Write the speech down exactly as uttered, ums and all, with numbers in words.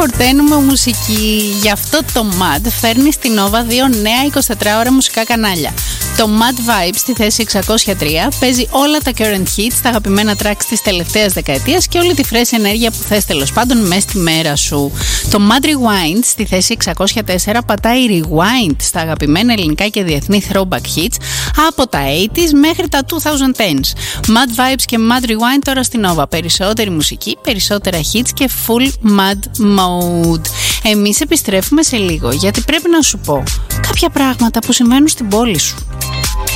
χορταίνουμε μουσική. Γι' αυτό το Mad φέρνει στην Nova δύο νέα εικοσιτετράωρα μουσικά κανάλια. Το Mad Vibes στη θέση εξακόσια τρία παίζει όλα τα current hits, τα αγαπημένα tracks της τελευταίας δεκαετίας και όλη τη fresh ενέργεια που θες τέλος πάντων μες στη μέρα σου. Το Mad Rewind στη θέση εξακόσια τέσσερα πατάει rewind στα αγαπημένα ελληνικά και διεθνή throwback hits από τα ογδόντα μέχρι τα δύο χιλιάδες. Mad Vibes και Mad Rewind τώρα στην Nova. Περισσότερη μουσική, περισσότερα hits και full Mad mode. Εμείς επιστρέφουμε σε λίγο γιατί πρέπει να σου πω κάποια πράγματα που συμβαίνουν στην πόλη σου.